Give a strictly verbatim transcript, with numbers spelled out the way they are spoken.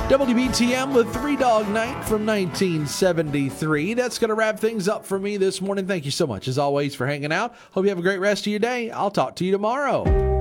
W B T M with Three Dog Night from nineteen seventy-three. That's going to wrap things up for me this morning. Thank you so much, as always, for hanging out. Hope you have a great rest of your day. I'll talk to you tomorrow.